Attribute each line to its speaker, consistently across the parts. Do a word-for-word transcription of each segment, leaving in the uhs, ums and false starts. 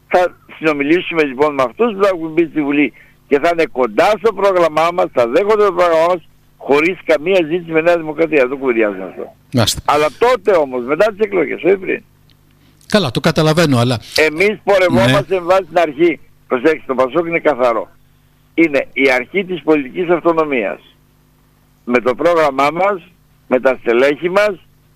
Speaker 1: Θα συνομιλήσουμε λοιπόν με αυτούς που θα έχουν μπει στη Βουλή και θα είναι κοντά στο πρόγραμμά μας, θα δέχονται το πρόγραμμά μας χωρίς καμία ζήτηση με Νέα Δημοκρατία. Δεν το κουβεντιάζουμε αυτό.
Speaker 2: Άστε.
Speaker 1: Αλλά τότε όμως, μετά τις εκλογές, όχι πριν.
Speaker 2: Καλά, το καταλαβαίνω, αλλά...
Speaker 1: Εμείς πορευόμαστε ναι. με βάση την αρχή. Προσέξτε, το Πασόκ είναι καθαρό. Είναι η αρχή της πολιτικής αυτονομίας. Με το πρόγραμμά μας, με τα στελέχη μας,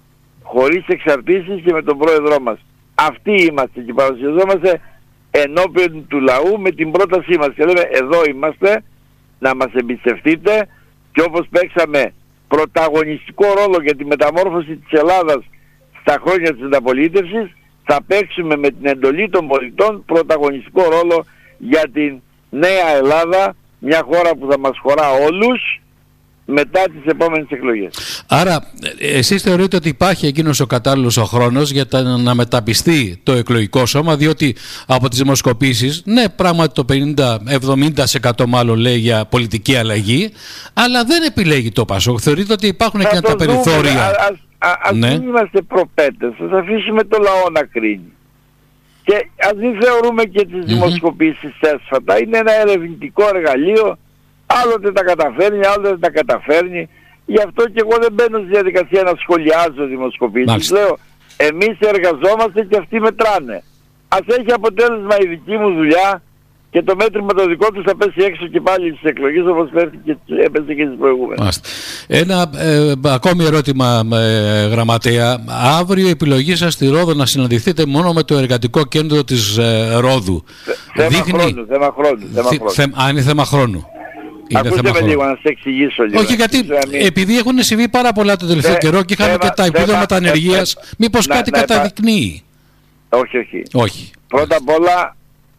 Speaker 1: χωρίς εξαρτήσεις και με τον πρόεδρό μας. Αυτοί είμαστε και παρουσιαζόμαστε ενώπιον του λαού με την πρότασή μας. Και λέμε, εδώ είμαστε, να μας εμπιστευτείτε, και όπως παίξαμε πρωταγωνιστικό ρόλο για τη μεταμόρφωση της Ελλάδας στα χρόνια της ανταπολίτευσης, θα παίξουμε με την εντολή των πολιτών πρωταγωνιστικό ρόλο για την νέα Ελλάδα, μια χώρα που θα μας χωρά όλους μετά τις επόμενες εκλογές.
Speaker 2: Άρα εσείς θεωρείτε ότι υπάρχει εκείνος ο κατάλληλος ο χρόνος για τα, να μεταπιστεί το εκλογικό σώμα, διότι από τις δημοσκοπήσεις, ναι, πράγματι το πενήντα με εβδομήντα τοις εκατό μάλλον λέει για πολιτική αλλαγή, αλλά δεν επιλέγει το Πασόκ. Θεωρείτε ότι υπάρχουν εκείνα τα περιθώρια?
Speaker 1: Ας, ας, ας
Speaker 2: ναι.
Speaker 1: μην είμαστε προπέτες, ας αφήσουμε το λαό να κρίνει. Και ας μην θεωρούμε και τις mm-hmm. δημοσκοπήσεις έσφατα. Είναι ένα ερευνητικό εργαλείο, άλλοτε τα καταφέρνει, άλλοτε δεν τα καταφέρνει. Γι' αυτό και εγώ δεν μπαίνω στη διαδικασία να σχολιάζω δημοσκοπήσεις. Λέω, εμείς εργαζόμαστε και αυτοί μετράνε. Ας έχει αποτέλεσμα η δική μου δουλειά και το μέτρημα το δικό τους θα πέσει έξω και πάλι στις εκλογές, όπως έπεσε και στις προηγούμενες.
Speaker 2: Ένα ε, ακόμη ερώτημα, ε, γραμματέα. Αύριο η επιλογή σας στη Ρόδο να συναντηθείτε μόνο με το εργατικό κέντρο της ε, Ρόδου.
Speaker 1: Θέμα
Speaker 2: Δείχνει...
Speaker 1: χρόνου, θέμα χρόνου. Θέμα
Speaker 2: Θ,
Speaker 1: χρόνου.
Speaker 2: Θε, α, είναι θέμα χρόνου.
Speaker 1: Ακούστε με λίγο να σε εξηγήσω λίγο.
Speaker 2: Όχι, γιατί μην... επειδή έχουν συμβεί πάρα πολλά το τελευταίο Θε, καιρό και είχαμε θέμα, και τα επίδοματα ανεργίας, μήπως κάτι να, καταδεικνύει?
Speaker 1: Όχι, όχι.
Speaker 2: όχι.
Speaker 1: Πρώτα απ' όλα,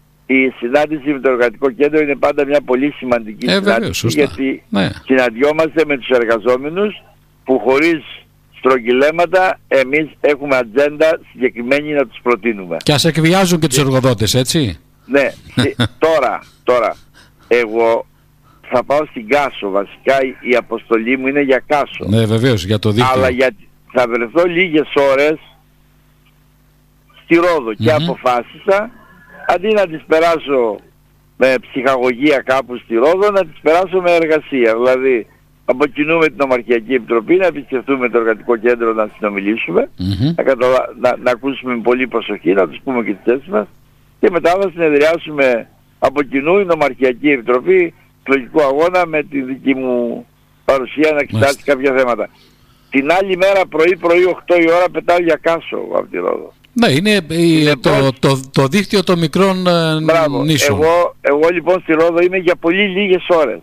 Speaker 1: η συνάντηση με το εργατικό κέντρο είναι πάντα μια πολύ σημαντική
Speaker 2: ε,
Speaker 1: συνάντηση,
Speaker 2: βέβαια,
Speaker 1: γιατί
Speaker 2: ναι.
Speaker 1: συναντιόμαστε με τους εργαζόμενους που χωρίς στρογγυλέματα εμείς έχουμε ατζέντα συγκεκριμένη να τους προτείνουμε.
Speaker 2: Και ας εκβιάζουν και τους εργοδότες, έτσι.
Speaker 1: Ναι, τώρα, τώρα, εγώ θα πάω στην Κάσο, βασικά η αποστολή μου είναι για Κάσο.
Speaker 2: Ναι, βεβαίως, για το δίκτυο.
Speaker 1: Αλλά για, θα βρεθώ λίγες ώρες στη Ρόδο mm-hmm. και αποφάσισα, αντί να τις περάσω με ψυχαγωγία κάπου στη Ρόδο, να τις περάσω με εργασία. Δηλαδή, αποκοινούμε την Ομαρχιακή Επιτροπή, να επισκεφτούμε το εργατικό κέντρο, να συνομιλήσουμε, mm-hmm. να, καταλα... να, να ακούσουμε με πολύ προσοχή, να τους πούμε και τις θέσεις μας, και μετά θα συνεδριάσουμε από κοινού η Ομαρχιακή Επιτροπή εκλογικού αγώνα με τη δική μου παρουσία να εξετάσει mm-hmm. κάποια θέματα. Την άλλη μέρα πρωί-πρωί οκτώ η ώρα πετάω για Κάσο από τη Ρόδο.
Speaker 2: Ναι, είναι, είναι το, το, το, το δίκτυο των μικρών
Speaker 1: Μπράβο.
Speaker 2: νήσων.
Speaker 1: Εγώ, εγώ λοιπόν στη Ρόδο είμαι για πολύ λίγες ώρες.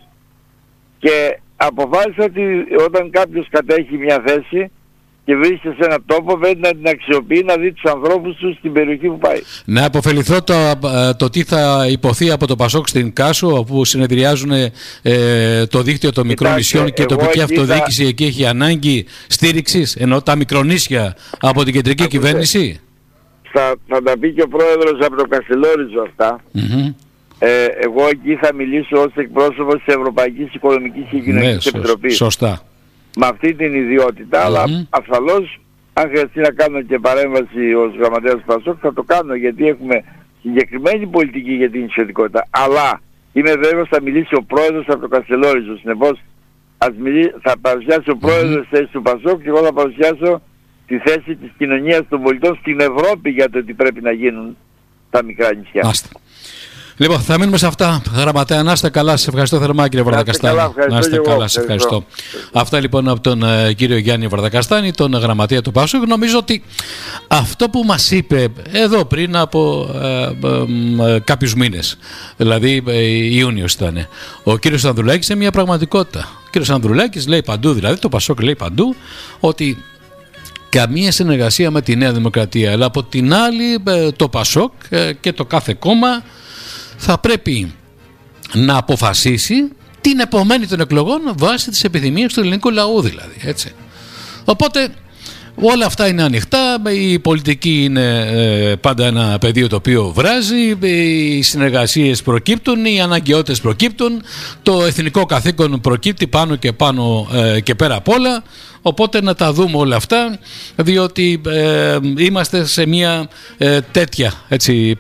Speaker 1: Και αποφάσισα ότι όταν κάποιος κατέχει μια θέση και βρίσκεται σε έναν τόπο, πρέπει να την αξιοποιεί, να δει τους ανθρώπους του στην περιοχή που πάει.
Speaker 2: Να αποφεληθώ το, το τι θα υποθεί από το Πασόκ στην Κάσο, όπου συνεδριάζουν ε, το δίκτυο των μικρών νησιών και η τοπική αυτοδιοίκηση θα... εκεί έχει ανάγκη στήριξης, ενώ τα μικρονήσια από την κεντρική Ακούστε. κυβέρνηση.
Speaker 1: Θα, θα τα πει και ο πρόεδρος από το Καστελόριζο αυτά. Mm-hmm. Ε, εγώ εκεί θα μιλήσω ως εκπρόσωπος της Ευρωπαϊκής Οικονομικής και Κοινωνικής ναι, Επιτροπής.
Speaker 2: Σωστά.
Speaker 1: Με αυτή την ιδιότητα, mm-hmm. αλλά ασφαλώς αν χρειαστεί να κάνω και παρέμβαση ως γραμματέας του Πασόκ θα το κάνω, γιατί έχουμε συγκεκριμένη πολιτική για την ισοτικότητα. Αλλά είμαι βέβαιος θα μιλήσει ο πρόεδρος από το Καστελόριζο. Συνεπώς ας μιλήσει, θα παρουσιάσει ο πρόεδρος mm-hmm. θέση του Πασόκ και εγώ θα παρουσιάσω τη θέση της κοινωνίας των πολιτών στην Ευρώπη για το τι πρέπει να γίνουν τα μικρά νησιά.
Speaker 2: Άστε. Λοιπόν, θα μείνουμε σε αυτά. Γραμματέα, να είστε καλά. Σας ευχαριστώ θερμά, κύριε Βαρδακαστάνη.
Speaker 1: Να είστε
Speaker 2: καλά, σας ευχαριστώ. ευχαριστώ. Αυτά λοιπόν από τον uh, κύριο Γιάννη Βαρδακαστάνη, τον γραμματέα του Πασόκ. Νομίζω ότι αυτό που μας είπε εδώ πριν από uh, uh, uh, κάποιους μήνες, δηλαδή uh, Ιούνιος ήταν, ο κύριος Ανδρουλάκης είναι μια πραγματικότητα. Ο κύριος Ανδρουλάκης λέει παντού, δηλαδή το Πασόκ λέει παντού, ότι καμία συνεργασία με τη Νέα Δημοκρατία, αλλά από την άλλη το Πασόκ και το κάθε κόμμα θα πρέπει να αποφασίσει την επομένη των εκλογών βάσει τις επιθυμίες του ελληνικού λαού δηλαδή, έτσι. Οπότε όλα αυτά είναι ανοιχτά, η πολιτική είναι ε, πάντα ένα πεδίο το οποίο βράζει, οι συνεργασίες προκύπτουν, οι αναγκαιότητες προκύπτουν, το εθνικό καθήκον προκύπτει πάνω και πάνω ε, και πέρα απ' όλα, οπότε να τα δούμε όλα αυτά, διότι ε, είμαστε σε μια ε, τέτοια έτσι